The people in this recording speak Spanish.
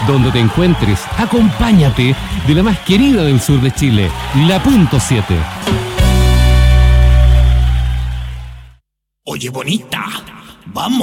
Donde te encuentres, acompáñate de la más querida del sur de Chile, la Punto 7. Oye, bonita, vamos.